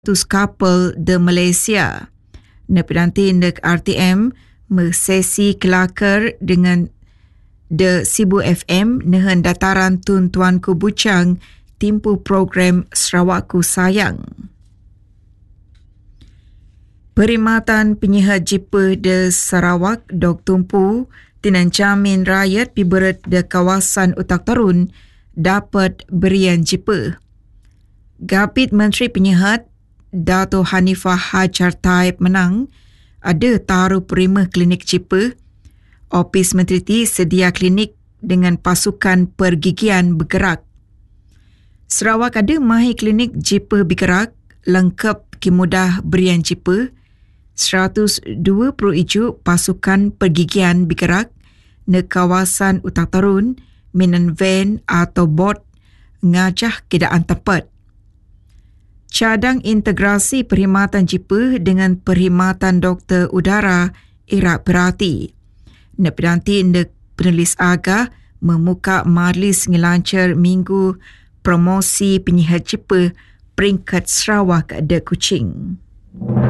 tus kapal de Malaysia. Nepedanti nek RTM sesi kelakar dengan de Sibu FM nehen dataran tun Tuanku Bucang timpu program Sarawakku Sayang. Perkhidmatan penyihat jipa de Sarawak Dok Tumpu tinan jamin rakyat piberet de kawasan Utak Tarun dapat berian jipa. Gapit Menteri Penyihat Dato' Hanifah Hajar Taib menang ada taruh perima klinik jipa. Opis Menteri T sedia klinik dengan pasukan pergigian bergerak. Sarawak ada mahir klinik jipa bergerak lengkap kemudah berian jipa. 120 pasukan pergigian bergerak di kawasan Utak Tarun minan van atau bot ngajah keadaan tempat. Cadang integrasi perkhidmatan jipa dengan perkhidmatan doktor udara erat berarti. Nepedanti penulis agah memuka majlis ngelancar minggu promosi penyihat jipa peringkat Sarawak de Kuching.